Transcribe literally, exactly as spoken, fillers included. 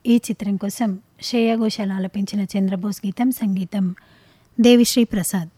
ఈ చిత్రం కోసం శ్రేయా ఘోషాల్ ఆలపించిన చంద్రబోస్ గీతం, సంగీతం దేవిశ్రీ ప్రసాద్.